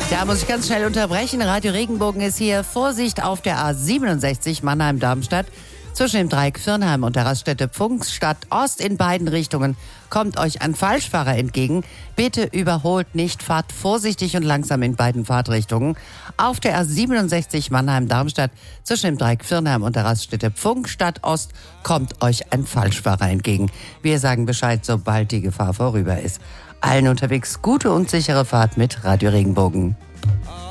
Da muss ich ganz schnell unterbrechen. Radio Regenbogen ist hier. Vorsicht auf der A67 Mannheim-Darmstadt. Zwischen dem Dreieck Firnheim und der Raststätte Pfungstadt Ost in beiden Richtungen kommt euch ein Falschfahrer entgegen. Bitte überholt nicht, fahrt vorsichtig und langsam in beiden Fahrtrichtungen. Auf der A67 Mannheim-Darmstadt zwischen dem Dreieck Firnheim und der Raststätte Pfungstadt Ost kommt euch ein Falschfahrer entgegen. Wir sagen Bescheid, sobald die Gefahr vorüber ist. Allen unterwegs gute und sichere Fahrt mit Radio Regenbogen.